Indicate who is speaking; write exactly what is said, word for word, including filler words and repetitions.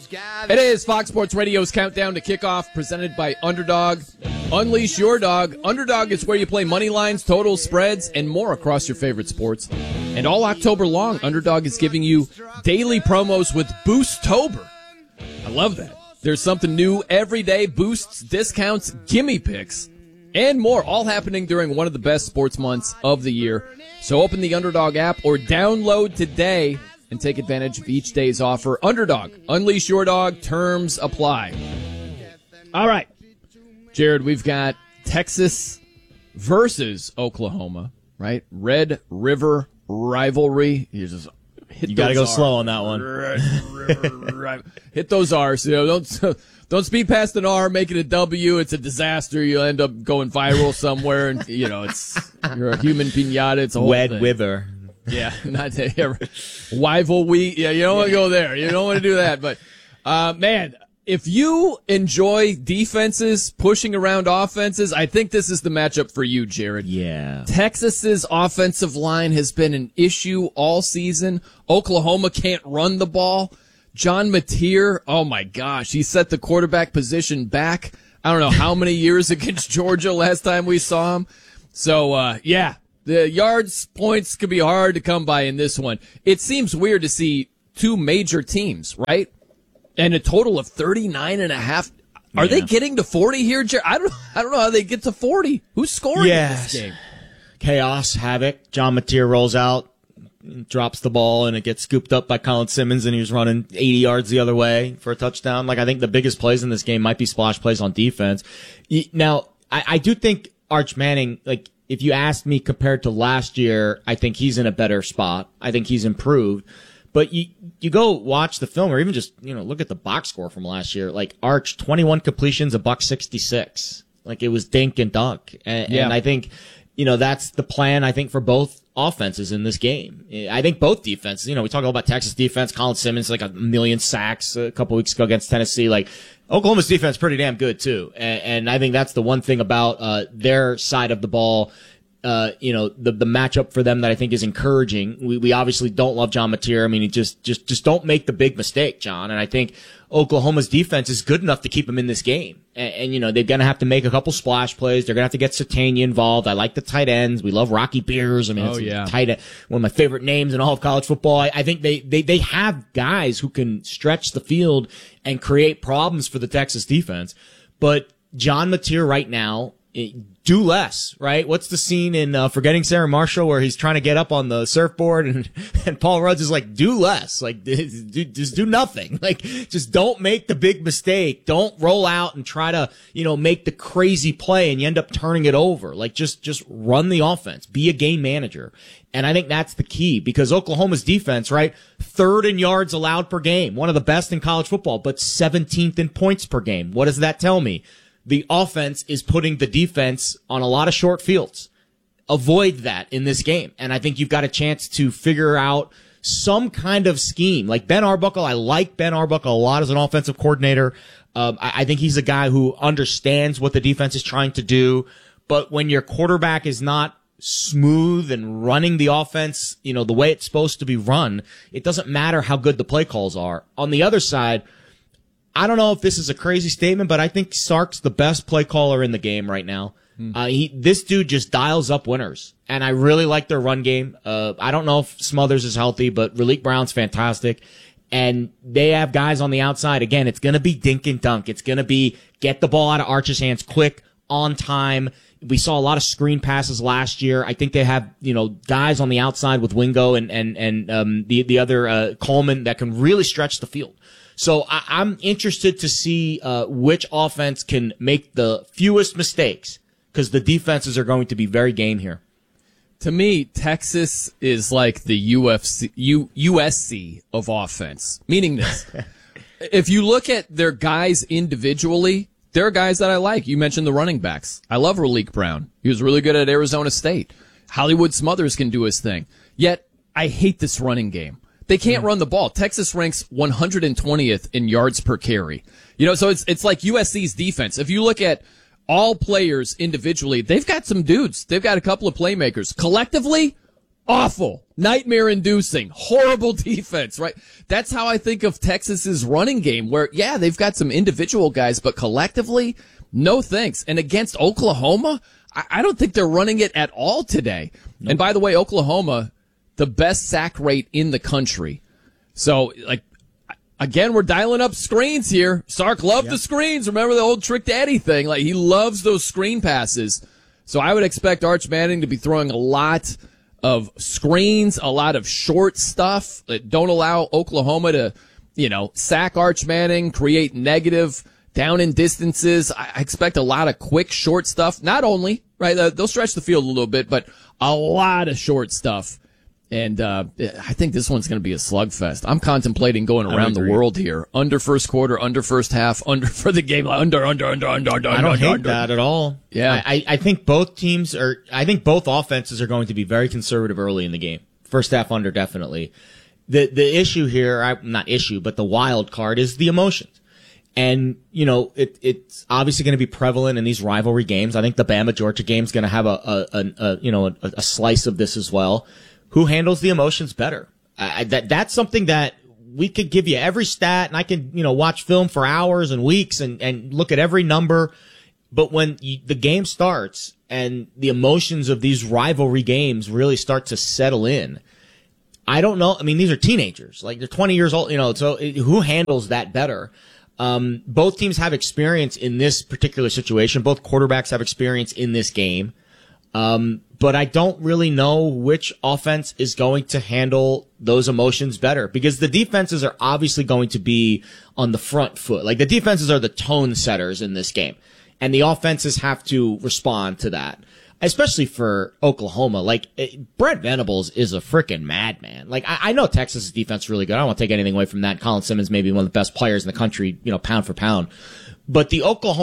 Speaker 1: It is Fox Sports Radio's Countdown to Kickoff, presented by Underdog. Unleash your dog. Underdog is where you play money lines, totals, spreads, and more across your favorite sports. And all October long, Underdog is giving you daily promos with Boostober. I love that. There's something new every day. Boosts, discounts, gimme picks, and more, all happening during one of the best sports months of the year. So open the Underdog app or download today and take advantage of each day's offer. Underdog, unleash your dog. Terms apply. All right, Jared, we've got Texas versus Oklahoma, right? Red River rivalry. You just hit
Speaker 2: You got to go
Speaker 1: R's.
Speaker 2: slow on that one.
Speaker 1: Red River, hit those R's. You know, don't don't speed past an R, make it a W. It's a disaster. You'll end up going viral somewhere, and you know it's you're a human pinata. It's a whole
Speaker 2: Wed
Speaker 1: thing.
Speaker 2: Wither.
Speaker 1: Yeah, not yeah, rival we. Yeah, you don't want to go there. You don't want to do that. But uh, man, if you enjoy defenses pushing around offenses, I think this is the matchup for you, Jared.
Speaker 2: Yeah.
Speaker 1: Texas's offensive line has been an issue all season. Oklahoma can't run the ball. John Mateer, oh my gosh, he set the quarterback position back. I don't know how many years against Georgia last time we saw him. So, uh, yeah, the yards points could be hard to come by in this one. It seems weird to see two major teams, right? And a total of thirty-nine and a half. Are
Speaker 2: Yeah.
Speaker 1: they getting to forty here, Jared? I don't, I don't know how they get to forty. Who's scoring
Speaker 2: Yes.
Speaker 1: in this game?
Speaker 2: Chaos, havoc. John Mateer rolls out, drops the ball, and it gets scooped up by Colin Simmons, and he was running eighty yards the other way for a touchdown. Like, I think the biggest plays in this game might be splash plays on defense. Now, I, I do think Arch Manning, like, if you asked me compared to last year, I think he's in a better spot. I think he's improved. But you, you go watch the film or even just, you know, look at the box score from last year. Like, Arch, twenty-one completions, a buck sixty-six. Like, it was dink and dunk. And,
Speaker 1: Yeah.
Speaker 2: and I think, you know, that's the plan, I think, for both offenses in this game. I think both defenses, you know, we talk about Texas defense, Colin Simmons, like a million sacks a couple weeks ago against Tennessee. Like, Oklahoma's defense pretty damn good too. And, and I think that's the one thing about, uh, their side of the ball. Uh, you know, the, the matchup for them that I think is encouraging. We, we obviously don't love John Mateer. I mean, he just, just, just don't make the big mistake, John. And I think Oklahoma's defense is good enough to keep him in this game. And, and you know, they're going to have to make a couple splash plays. They're going to have to get Satania involved. I like the tight ends. We love Rocky Beers. I mean,
Speaker 1: Oh,
Speaker 2: it's
Speaker 1: yeah.
Speaker 2: a tight end, one of my favorite names in all of college football. I, I think they, they, they have guys who can stretch the field and create problems for the Texas defense. But John Mateer right now, it, do less, right? What's the scene in uh, Forgetting Sarah Marshall where he's trying to get up on the surfboard and, and Paul Rudd is like, do less, like, do, just do nothing. Like, just don't make the big mistake. Don't roll out and try to, you know, make the crazy play and you end up turning it over. Like, just, just run the offense. Be a game manager. And I think that's the key because Oklahoma's defense, right? Third in yards allowed per game. One of the best in college football, but seventeenth in points per game. What does that tell me? The offense is putting the defense on a lot of short fields. Avoid that in this game. And I think you've got a chance to figure out some kind of scheme. Like Ben Arbuckle, I like Ben Arbuckle a lot as an offensive coordinator. Um, I, I think he's a guy who understands what the defense is trying to do. But when your quarterback is not smooth and running the offense, you know, the way it's supposed to be run, it doesn't matter how good the play calls are. On the other side, I don't know if this is a crazy statement, but I think Sark's the best play caller in the game right now. Hmm. Uh, he, this dude just dials up winners, and I really like their run game. Uh, I don't know if Smothers is healthy, but Raleek Brown's fantastic, and they have guys on the outside. Again, it's going to be dink and dunk. It's going to be get the ball out of Arch's hands quick, on time. We saw a lot of screen passes last year. I think they have, you know, guys on the outside with Wingo and, and, and, um, the, the other, uh, Coleman that can really stretch the field. So I, I'm interested to see, uh, which offense can make the fewest mistakes because the defenses are going to be very game here.
Speaker 1: To me, Texas is like the U F C, U, U S C of offense. Meaning this. If you look at their guys individually, there are guys that I like. You mentioned the running backs. I love Raleek Brown. He was really good at Arizona State. Hollywood Smothers can do his thing. Yet, I hate this running game. They can't run the ball. Texas ranks one hundred twentieth in yards per carry. You know, so it's it's like U S C's defense. If you look at all players individually, they've got some dudes. They've got a couple of playmakers. Collectively, Awful, nightmare-inducing, horrible defense, right? That's how I think of Texas's running game, where, yeah, they've got some individual guys, but collectively, no thanks. And against Oklahoma, I, I don't think they're running it at all today. Nope. And by the way, Oklahoma, the best sack rate in the country. So, like, again, we're dialing up screens here. Sark loved yeah. the screens. Remember the old Trick Daddy thing? Like, he loves those screen passes. So I would expect Arch Manning to be throwing a lot of screens, a lot of short stuff that don't allow Oklahoma to, you know, sack Arch Manning, create negative down in distances. I expect a lot of quick, short stuff. Not only, right, they'll stretch the field a little bit, but a lot of short stuff. And uh I think this one's going to be a slugfest. I'm contemplating going around the world here. Under first quarter, under first half, under for the game, under, under, under, under, under.
Speaker 2: I don't
Speaker 1: under,
Speaker 2: hate
Speaker 1: under.
Speaker 2: that at all.
Speaker 1: Yeah.
Speaker 2: I, I think both teams are, I think both offenses are going to be very conservative early in the game. First half under, definitely. The, the issue here, I, not issue, but the wild card is the emotions. And, you know, it, it's obviously going to be prevalent in these rivalry games. I think the Bama-Georgia game is going to have a, a, a, a you know, a, a slice of this as well. Who handles the emotions better? Uh, that that's something that we could give you every stat, and I can you know watch film for hours and weeks and and look at every number. But when you, the game starts and the emotions of these rivalry games really start to settle in, I don't know. I mean, these are teenagers, like they're twenty years old, you know. So it, who handles that better? Um, both teams have experience in this particular situation. Both quarterbacks have experience in this game. Um, but I don't really know which offense is going to handle those emotions better, because the defenses are obviously going to be on the front foot. Like the defenses are the tone setters in this game, and the offenses have to respond to that, especially for Oklahoma. Like it, Brent Venables is a freaking madman. Like I, I know Texas' defense is really good. I don't want to take anything away from that. Colin Simmons may be one of the best players in the country, you know, pound for pound. But the Oklahoma